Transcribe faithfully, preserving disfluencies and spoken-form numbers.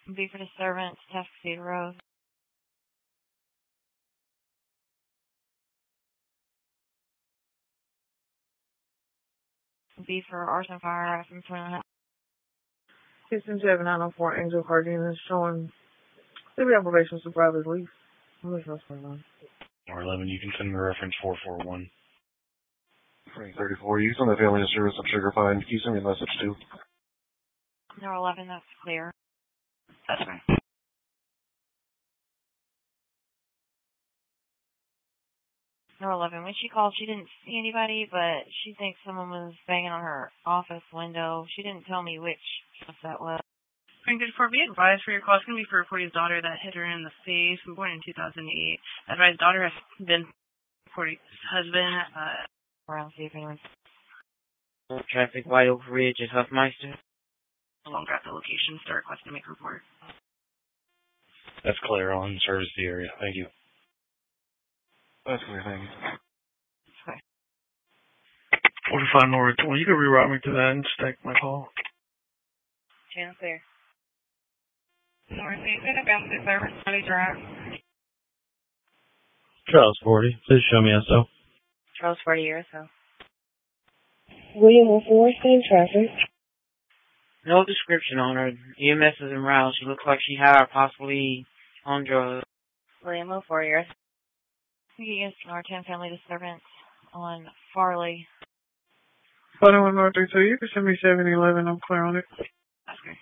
B for disturbance, Tuskegee Road. B for arson fire from twenty. Kitchen seven nine oh four Angel Cardenas showing civil operation supervisor's lease. What else going on? R eleven, you can send me reference four four one. Frank thirty-four, you on the family service of Sugar Pine. Can you send me a message too? No eleven, that's clear. That's fine. No eleven, when she called, she didn't see anybody, but she thinks someone was banging on her office window. She didn't tell me which house that was. Frank thirty-four, be advised for your call. It's going to be for Cordy's daughter that hit her in the face, born in two thousand eight. Advised daughter has been Cordy's husband. Uh, Around, see if anyone's... Traffic, White Oak Ridge at Huffmeister. Along at the location, start request to make report. That's clear on service the area. Thank you. That's clear, thank you. Okay. forty-five North twenty, you can reroute me to that and just take my call. Channel clear. Northeast, about six service, twenty drive. Charles forty, please show me S O. Charles forty years, so. William one four, same traffic. No description on her. E M S is en route. She looks like she had possibly on drugs. William oh four years. We get used to our ten family disturbance on Farley. Photo one North thirty-two, you can send me seven eleven, I'm clear on it. That's good.